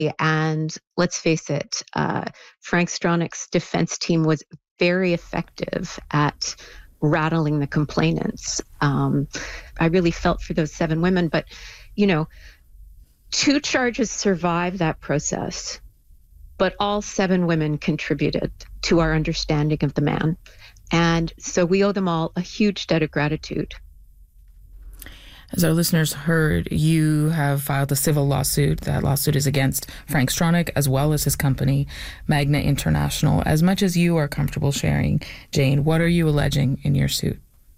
And let's face it, Frank Stronach's defense team was very effective at rattling the complainants. I really felt for those 7 women, but, 2 charges survived that process, but all 7 women contributed to our understanding of the man. And so we owe them all a huge debt of gratitude. As our listeners heard, you have filed a civil lawsuit. That lawsuit is against Frank Stronach as well as his company, Magna International. As much as you are comfortable sharing, Jane, what are you alleging in your suit?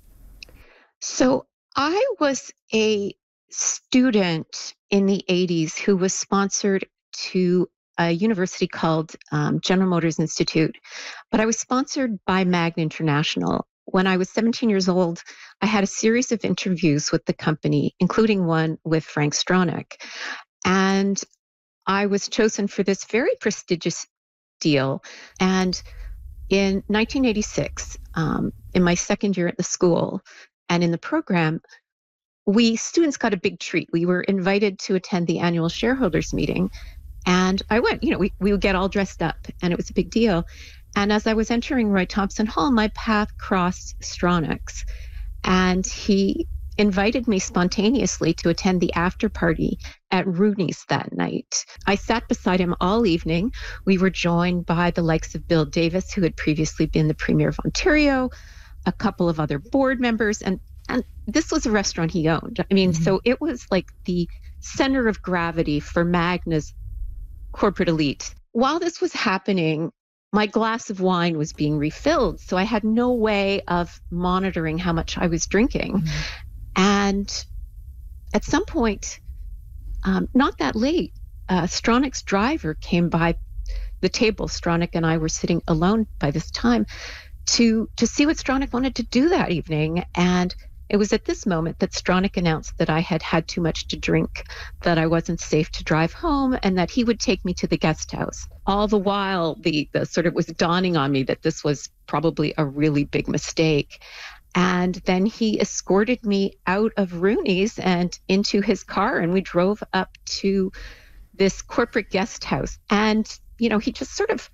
So I was a student in the 80s who was sponsored to a university called General Motors Institute, but I was sponsored by Magna International. When I was 17 years old, I had a series of interviews with the company, including one with Frank Stronach. And I was chosen for this very prestigious deal. And in 1986, in my second year at the school and in the program, we students got a big treat. We were invited to attend the annual shareholders meeting. And I went, we would get all dressed up, and it was a big deal. And as I was entering Roy Thompson Hall, my path crossed Stronach's. And he invited me spontaneously to attend the after party at Rooney's that night. I sat beside him all evening. We were joined by the likes of Bill Davis, who had previously been the Premier of Ontario, a couple of other board members, and this was a restaurant he owned. I mean, so it was like the center of gravity for Magna's corporate elite. While this was happening, my glass of wine was being refilled, so I had no way of monitoring how much I was drinking. And at some point, not that late, Stronach's driver came by the table. Stronach and I were sitting alone by this time to see what Stronach wanted to do that evening. And it was at this moment that Stronach announced that I had had too much to drink, that I wasn't safe to drive home, and that he would take me to the guest house. All the while, the sort of was dawning on me that this was probably a really big mistake. And then he escorted me out of Rooney's and into his car, and we drove up to this corporate guest house. And, he just sort of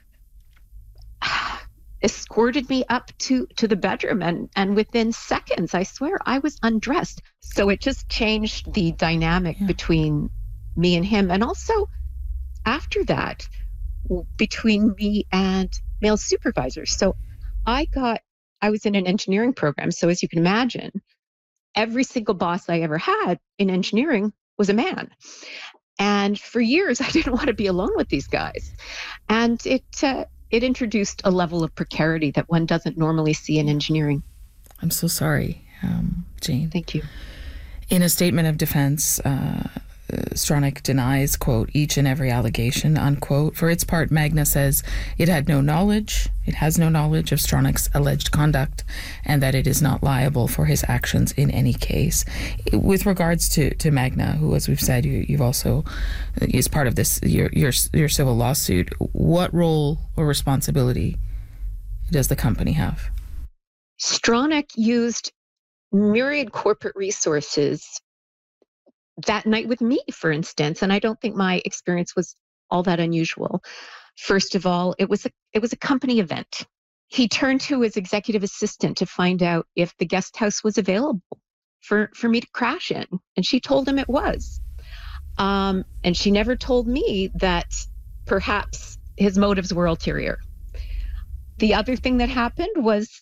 escorted me up to the bedroom, and within seconds, I swear, I was undressed. So it just changed the dynamic between me and him, and also after that, between me and male supervisors. So I was in an engineering program, so as you can imagine, every single boss I ever had in engineering was a man. And for years, I didn't want to be alone with these guys. And it introduced a level of precarity that one doesn't normally see in engineering. I'm so sorry, Jane. Thank you. In a statement of defense, Stronach denies, quote, each and every allegation, unquote. For its part, Magna says it has no knowledge of Stronach's alleged conduct, and that it is not liable for his actions in any case. With regards to Magna, who, as we've said, you've also is part of this, your civil lawsuit, what role or responsibility does the company have? Stronach used myriad corporate resources that night with me, for instance, and I don't think my experience was all that unusual. First of all, it was a company event. He turned to his executive assistant to find out if the guest house was available for me to crash in, and she told him it was. And she never told me that perhaps his motives were ulterior. The other thing that happened was,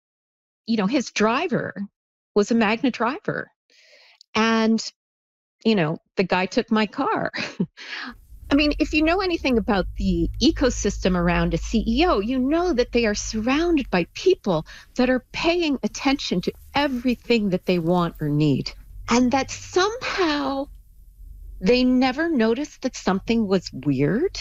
his driver was a Magna driver, and the guy took my car. I mean, if you know anything about the ecosystem around a CEO, you know that they are surrounded by people that are paying attention to everything that they want or need. And that somehow they never noticed that something was weird.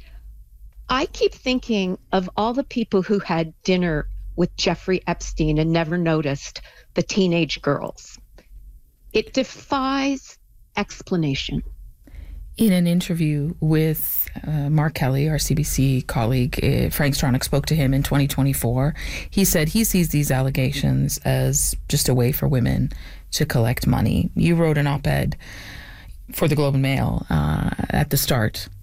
I keep thinking of all the people who had dinner with Jeffrey Epstein and never noticed the teenage girls. It defies explanation. In an interview with Mark Kelly, our CBC colleague, Frank Stronach spoke to him in 2024. He said he sees these allegations as just a way for women to collect money. You wrote an op-ed for the Globe and Mail at the start